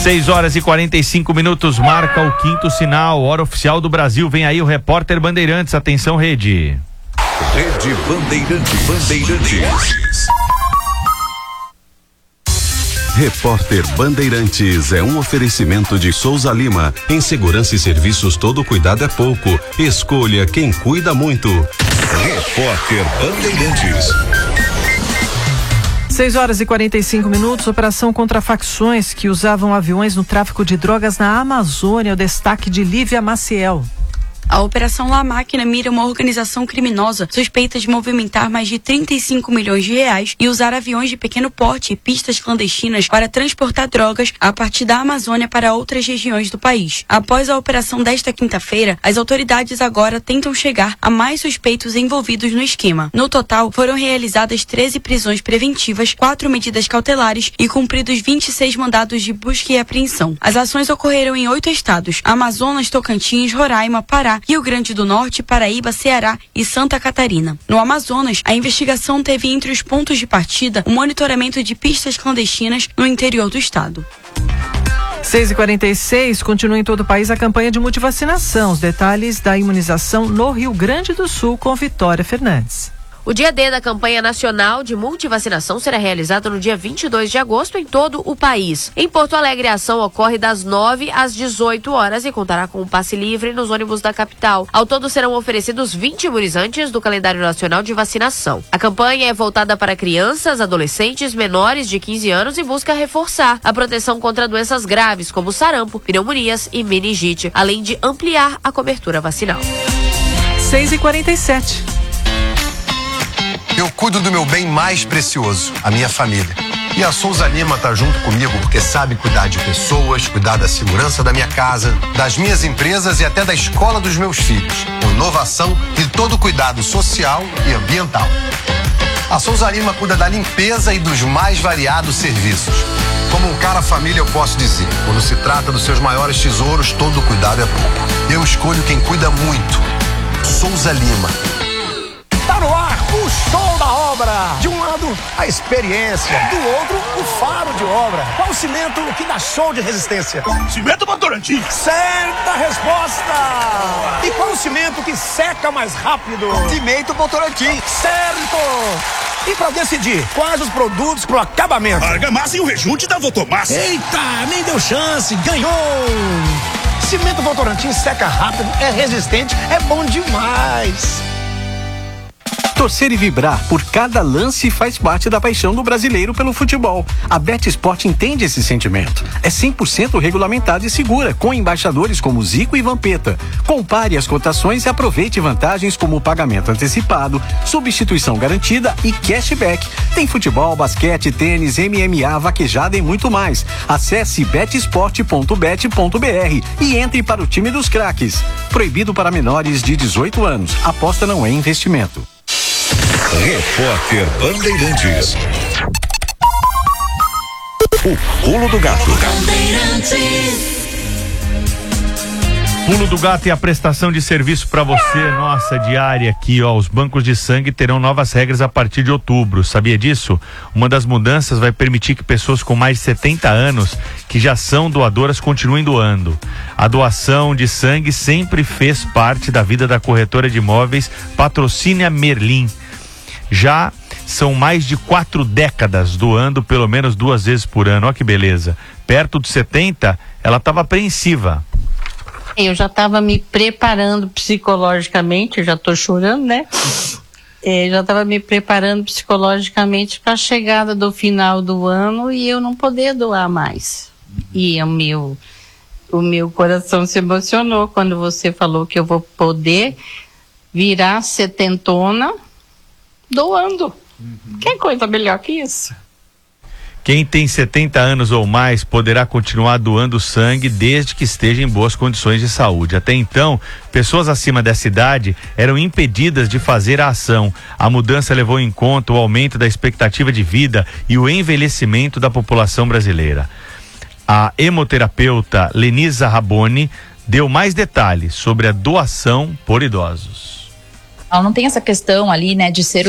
6h45, marca o quinto sinal, hora oficial do Brasil. Vem aí o repórter Bandeirantes. Atenção, Rede. Rede Bandeirantes. Repórter Bandeirantes é um oferecimento de Souza Lima. Em segurança e serviços, todo cuidado é pouco. Escolha quem cuida muito. Repórter Bandeirantes. 6h45, operação contra facções que usavam aviões no tráfico de drogas na Amazônia. O destaque de Lívia Maciel. A Operação La Máquina mira uma organização criminosa suspeita de movimentar mais de 35 milhões de reais e usar aviões de pequeno porte e pistas clandestinas para transportar drogas a partir da Amazônia para outras regiões do país. Após a operação desta quinta-feira, as autoridades agora tentam chegar a mais suspeitos envolvidos no esquema. No total, foram realizadas 13 prisões preventivas, 4 medidas cautelares e cumpridos 26 mandados de busca e apreensão. As ações ocorreram em 8 estados: Amazonas, Tocantins, Roraima, Pará, Rio Grande do Norte, Paraíba, Ceará e Santa Catarina. No Amazonas, a investigação teve entre os pontos de partida o monitoramento de pistas clandestinas no interior do estado. 6h46, continua em todo o país a campanha de multivacinação. Os detalhes da imunização no Rio Grande do Sul com Vitória Fernandes. O dia D da campanha nacional de multivacinação será realizado no dia 22 de agosto em todo o país. Em Porto Alegre, a ação ocorre das 9 às 18 horas e contará com um passe livre nos ônibus da capital. Ao todo serão oferecidos 20 imunizantes do calendário nacional de vacinação. A campanha é voltada para crianças, adolescentes, menores de 15 anos e busca reforçar a proteção contra doenças graves como sarampo, pneumonias e meningite, além de ampliar a cobertura vacinal. 6h47. Eu cuido do meu bem mais precioso, a minha família. E a Souza Lima tá junto comigo porque sabe cuidar de pessoas, cuidar da segurança da minha casa, das minhas empresas e até da escola dos meus filhos. Com inovação e todo cuidado social e ambiental. A Souza Lima cuida da limpeza e dos mais variados serviços. Como um cara família, eu posso dizer, quando se trata dos seus maiores tesouros, todo cuidado é pouco. Eu escolho quem cuida muito. Souza Lima. Tá no ar o show da obra. De um lado, a experiência. Do outro, o faro de obra. Qual o cimento que dá show de resistência? Cimento Votorantim. Certa resposta. E qual o cimento que seca mais rápido? Cimento Votorantim. Certo. E pra decidir quais os produtos pro acabamento? Argamassa e o rejunte da Votomassa. Eita, nem deu chance. Ganhou. Cimento Votorantim seca rápido, é resistente, é bom demais. Torcer e vibrar por cada lance faz parte da paixão do brasileiro pelo futebol. A BetSport entende esse sentimento. É 100% regulamentada e segura, com embaixadores como Zico e Vampeta. Compare as cotações e aproveite vantagens como pagamento antecipado, substituição garantida e cashback. Tem futebol, basquete, tênis, MMA, vaquejada e muito mais. Acesse betsport.bet.br e entre para o time dos craques. Proibido para menores de 18 anos. Aposta não é investimento. Repórter Bandeirantes. O Pulo do Gato. Pulo do Gato e a prestação de serviço para você, nossa, diária aqui, ó. Os bancos de sangue terão novas regras a partir de outubro. Sabia disso? Uma das mudanças vai permitir que pessoas com mais de 70 anos que já são doadoras continuem doando. A doação de sangue sempre fez parte da vida da corretora de imóveis Patrocínio Merlin. Já são mais de 4 décadas doando pelo menos 2 vezes por ano. Olha que beleza. Perto dos 70, ela estava apreensiva. Eu já estava me preparando psicologicamente, eu já estou chorando, né? Já estava me preparando psicologicamente para a chegada do final do ano e eu não poder doar mais. E o meu coração se emocionou quando você falou que eu vou poder virar setentona doando. Que coisa melhor que isso? Quem tem 70 anos ou mais poderá continuar doando sangue desde que esteja em boas condições de saúde. Até então, pessoas acima dessa idade eram impedidas de fazer a ação. A mudança levou em conta o aumento da expectativa de vida e o envelhecimento da população brasileira. A hemoterapeuta Lenisa Raboni deu mais detalhes sobre a doação por idosos. Não tem essa questão ali, né, de ser